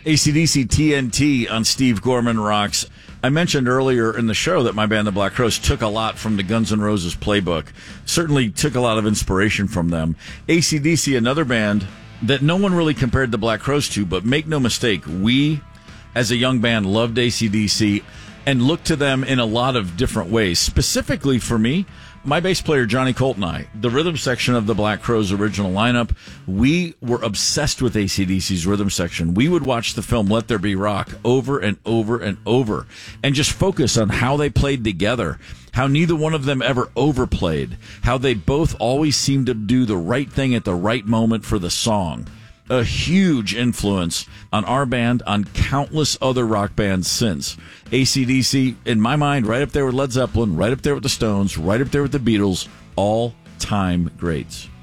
AC/DC TNT on Steve Gorman Rocks. I mentioned earlier in the show that my band, the Black Crowes, took a lot from the Guns N' Roses playbook. Certainly took a lot of inspiration from them. AC/DC, another band that no one really compared the Black Crowes to, but make no mistake, we, as a young band, loved AC/DC and looked to them in a lot of different ways. Specifically for me, my bass player, Johnny Colt, and I, the rhythm section of the Black Crowes original lineup, we were obsessed with AC/DC's rhythm section. We would watch the film Let There Be Rock over and over and over and just focus on how they played together, how neither one of them ever overplayed, how they both always seemed to do the right thing at the right moment for the song. A huge influence on our band, on countless other rock bands since. AC/DC, in my mind, right up there with Led Zeppelin, right up there with the Stones, right up there with the Beatles, all-time greats.